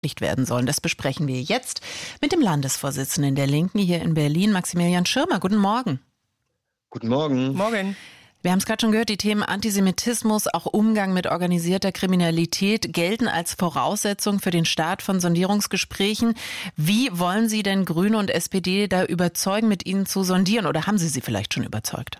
werden sollen. Das besprechen wir jetzt mit dem Landesvorsitzenden der Linken hier in Berlin, Maximilian Schirmer. Guten Morgen. Guten Morgen. Morgen. Wir haben es gerade schon gehört, die Themen Antisemitismus, auch Umgang mit organisierter Kriminalität gelten als Voraussetzung für den Start von Sondierungsgesprächen. Wie wollen Sie denn Grüne und SPD da überzeugen, mit Ihnen zu sondieren? Oder haben Sie sie vielleicht schon überzeugt?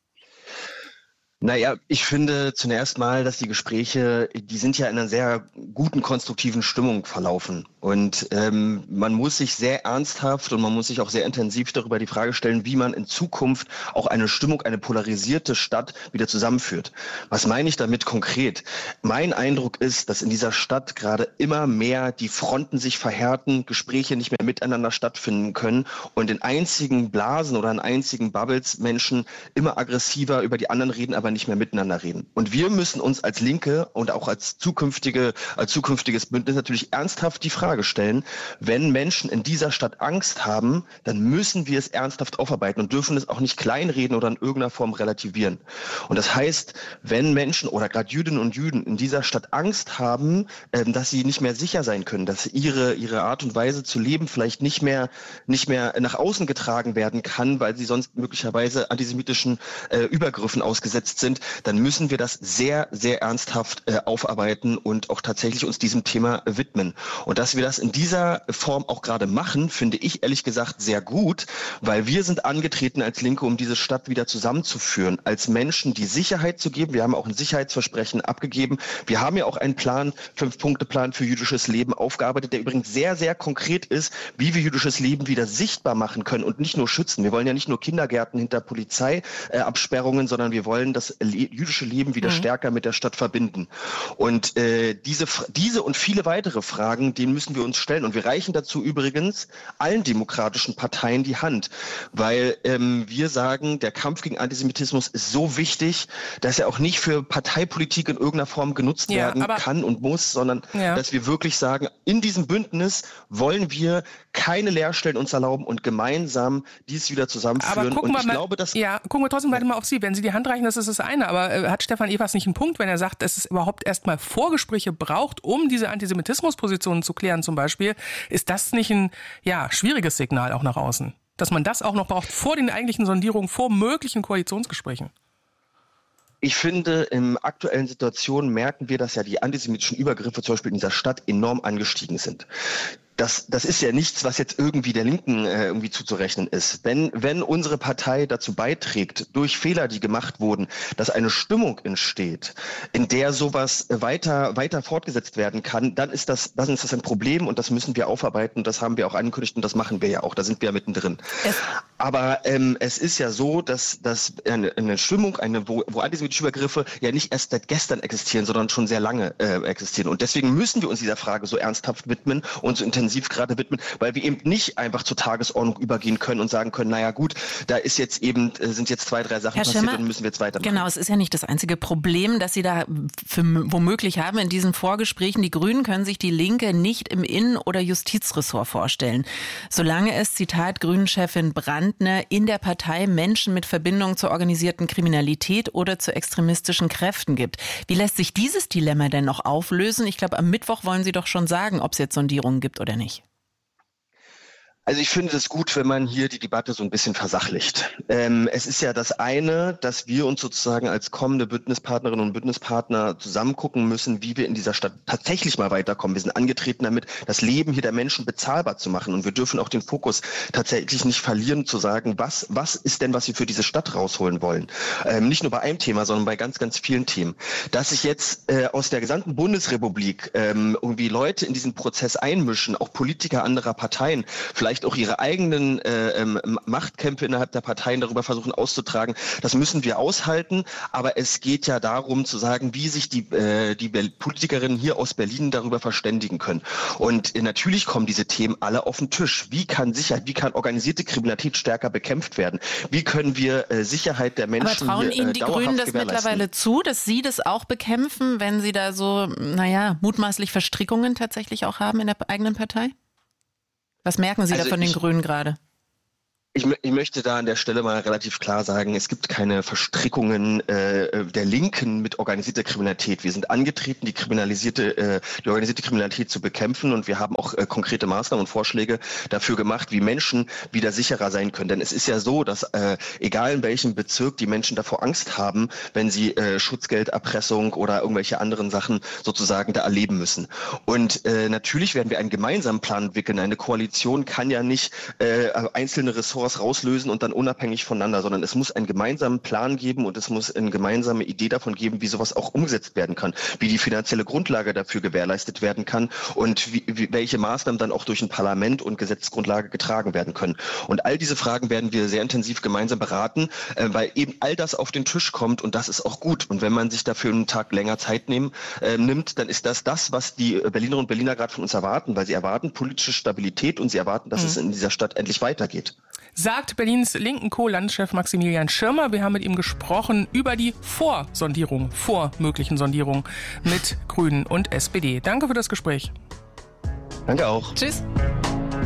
Naja, ich finde zunächst mal, dass die Gespräche, die sind ja in einer sehr guten, konstruktiven Stimmung verlaufen. Und man muss sich sehr ernsthaft und man muss sich auch sehr intensiv darüber die Frage stellen, wie man in Zukunft auch eine Stimmung, eine polarisierte Stadt wieder zusammenführt. Was meine ich damit konkret? Mein Eindruck ist, dass in dieser Stadt gerade immer mehr die Fronten sich verhärten, Gespräche nicht mehr miteinander stattfinden können und in einzigen Blasen oder in einzigen Bubbles Menschen immer aggressiver über die anderen reden, aber nicht mehr miteinander reden. Und wir müssen uns als Linke und auch als zukünftiges Bündnis natürlich ernsthaft die Frage stellen, wenn Menschen in dieser Stadt Angst haben, dann müssen wir es ernsthaft aufarbeiten und dürfen es auch nicht kleinreden oder in irgendeiner Form relativieren. Und das heißt, wenn Menschen oder gerade Jüdinnen und Juden in dieser Stadt Angst haben, dass sie nicht mehr sicher sein können, dass ihre Art und Weise zu leben vielleicht nicht mehr nach außen getragen werden kann, weil sie sonst möglicherweise antisemitischen Übergriffen ausgesetzt sind, dann müssen wir das sehr, sehr ernsthaft aufarbeiten und auch tatsächlich uns diesem Thema widmen. Und dass wir das in dieser Form auch gerade machen, finde ich ehrlich gesagt sehr gut, weil wir sind angetreten als Linke, um diese Stadt wieder zusammenzuführen, als Menschen die Sicherheit zu geben. Wir haben auch ein Sicherheitsversprechen abgegeben. Wir haben ja auch einen Plan, 5-Punkte-Plan für jüdisches Leben aufgearbeitet, der übrigens sehr, sehr konkret ist, wie wir jüdisches Leben wieder sichtbar machen können und nicht nur schützen. Wir wollen ja nicht nur Kindergärten hinter Polizeiabsperrungen, sondern wir wollen das jüdische Leben wieder stärker mit der Stadt verbinden. Und diese und viele weitere Fragen, denen müssen wir uns stellen. Und wir reichen dazu übrigens allen demokratischen Parteien die Hand, weil wir sagen, der Kampf gegen Antisemitismus ist so wichtig, dass er auch nicht für Parteipolitik in irgendeiner Form genutzt werden kann und muss, sondern dass wir wirklich sagen, in diesem Bündnis wollen wir keine Leerstellen uns erlauben und gemeinsam dies wieder zusammenführen. Aber gucken wir trotzdem weiter mal auf Sie. Wenn Sie die Hand reichen, das ist das eine. Aber hat Stefan Evers nicht einen Punkt, wenn er sagt, dass es überhaupt erstmal Vorgespräche braucht, um diese Antisemitismuspositionen zu klären zum Beispiel? Ist das nicht ein schwieriges Signal auch nach außen? Dass man das auch noch braucht vor den eigentlichen Sondierungen, vor möglichen Koalitionsgesprächen? Ich finde, in aktuellen Situationen merken wir, dass ja die antisemitischen Übergriffe zum Beispiel in dieser Stadt enorm angestiegen sind. Das ist ja nichts, was jetzt irgendwie der Linken irgendwie zuzurechnen ist. Wenn unsere Partei dazu beiträgt, durch Fehler, die gemacht wurden, dass eine Stimmung entsteht, in der sowas weiter fortgesetzt werden kann, dann ist das ein Problem und das müssen wir aufarbeiten. Das haben wir auch angekündigt und das machen wir ja auch. Da sind wir ja mittendrin. Aber es ist ja so, dass eine Stimmung, wo antisemitische Übergriffe ja nicht erst seit gestern existieren, sondern schon sehr lange existieren. Und deswegen müssen wir uns dieser Frage so ernsthaft widmen und so intensiv gerade widmen, weil wir eben nicht einfach zur Tagesordnung übergehen können und sagen können, naja gut, sind jetzt 2-3 Sachen passiert und müssen wir jetzt weitermachen. Genau, es ist ja nicht das einzige Problem, das Sie da womöglich haben in diesen Vorgesprächen. Die Grünen können sich die Linke nicht im Innen- oder Justizressort vorstellen. Solange es, Zitat Grünen-Chefin Brandner, in der Partei Menschen mit Verbindung zur organisierten Kriminalität oder zu extremistischen Kräften gibt. Wie lässt sich dieses Dilemma denn noch auflösen? Ich glaube, am Mittwoch wollen Sie doch schon sagen, ob es jetzt Sondierungen gibt oder nicht. Also ich finde es gut, wenn man hier die Debatte so ein bisschen versachlicht. Es ist ja das eine, dass wir uns sozusagen als kommende Bündnispartnerinnen und Bündnispartner zusammen gucken müssen, wie wir in dieser Stadt tatsächlich mal weiterkommen. Wir sind angetreten damit, das Leben hier der Menschen bezahlbar zu machen. Und wir dürfen auch den Fokus tatsächlich nicht verlieren, zu sagen, was ist denn, was wir für diese Stadt rausholen wollen. Nicht nur bei einem Thema, sondern bei ganz, ganz vielen Themen. Dass sich jetzt aus der gesamten Bundesrepublik irgendwie Leute in diesen Prozess einmischen, auch Politiker anderer Parteien, vielleicht auch ihre eigenen Machtkämpfe innerhalb der Parteien darüber versuchen auszutragen. Das müssen wir aushalten, aber es geht ja darum zu sagen, wie sich die Politikerinnen hier aus Berlin darüber verständigen können. Und natürlich kommen diese Themen alle auf den Tisch. Wie kann organisierte Kriminalität stärker bekämpft werden? Wie können wir Sicherheit der Menschen aber trauen Ihnen die Grünen das mittlerweile zu, dass Sie das auch bekämpfen, wenn Sie da so, mutmaßlich Verstrickungen tatsächlich auch haben in der eigenen Partei? Was merken Sie da von den Grünen gerade? Ich möchte da an der Stelle mal relativ klar sagen, es gibt keine Verstrickungen der Linken mit organisierter Kriminalität. Wir sind angetreten, die organisierte Kriminalität zu bekämpfen, und wir haben auch konkrete Maßnahmen und Vorschläge dafür gemacht, wie Menschen wieder sicherer sein können. Denn es ist ja so, dass egal in welchem Bezirk die Menschen davor Angst haben, wenn sie Schutzgelderpressung oder irgendwelche anderen Sachen sozusagen da erleben müssen. Und natürlich werden wir einen gemeinsamen Plan entwickeln. Eine Koalition kann ja nicht einzelne Ressorts rauslösen und dann unabhängig voneinander, sondern es muss einen gemeinsamen Plan geben und es muss eine gemeinsame Idee davon geben, wie sowas auch umgesetzt werden kann, wie die finanzielle Grundlage dafür gewährleistet werden kann und welche Maßnahmen dann auch durch ein Parlament und Gesetzesgrundlage getragen werden können. Und all diese Fragen werden wir sehr intensiv gemeinsam beraten, weil eben all das auf den Tisch kommt, und das ist auch gut. Und wenn man sich dafür einen Tag länger Zeit nimmt, dann ist das, was die Berlinerinnen und Berliner gerade von uns erwarten, weil sie erwarten politische Stabilität und sie erwarten, dass es in dieser Stadt endlich weitergeht. Sagt Berlins linken Co-Landeschef Maximilian Schirmer. Wir haben mit ihm gesprochen über die vor möglichen Sondierungen mit Grünen und SPD. Danke für das Gespräch. Danke auch. Tschüss.